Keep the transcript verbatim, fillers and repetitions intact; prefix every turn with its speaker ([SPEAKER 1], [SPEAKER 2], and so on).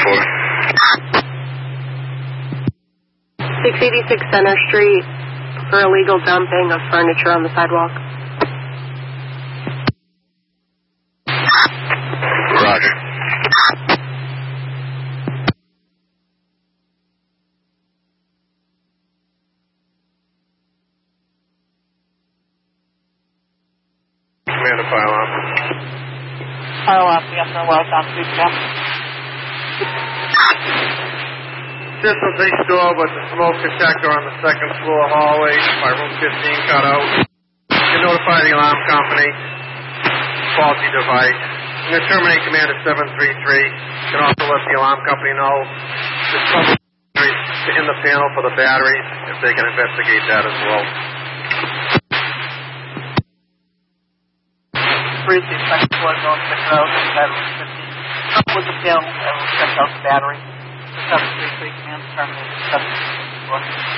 [SPEAKER 1] four.
[SPEAKER 2] six eighty-six Center Street for illegal dumping of furniture on the sidewalk.
[SPEAKER 1] Roger. Commander, file off.
[SPEAKER 3] File off, yes, sir. Well, down to camp.
[SPEAKER 4] This was a store with the smoke detector on the second floor hallway by room fifteen cut out. You notify the alarm company. Faulty device. You can terminate Commander seven three three. You can also let the alarm company know there's trouble in the panel for the batteries, if they can investigate that as well.
[SPEAKER 3] Briefly, second floor, going to check it out. Battery fifteen. Trouble with the panel, and we'll check out the battery. seven three three, command terminated seven three three.